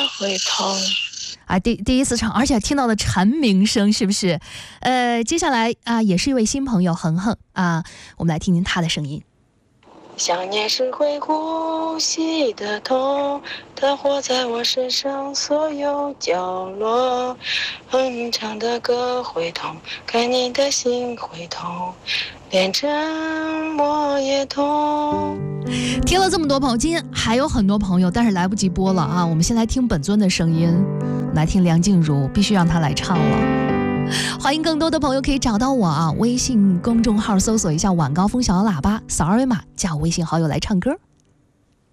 会痛。 啊，第一次唱，而且听到了蝉鸣声，是不是？接下来啊，也是一位新朋友恒恒啊，我们来听听他的声音。 想念是会呼吸的痛，它活在我身上所有角落。哼唱的歌会痛，看你的心会痛，连沉默也痛。 听了这么多朋友，今天还有很多朋友，但是来不及播了啊！我们先来听本尊的声音，来听梁静茹，必须让她来唱了。欢迎更多的朋友可以找到我啊，微信公众号搜索一下晚高峰小喇叭，扫二维码加我微信好友来唱歌。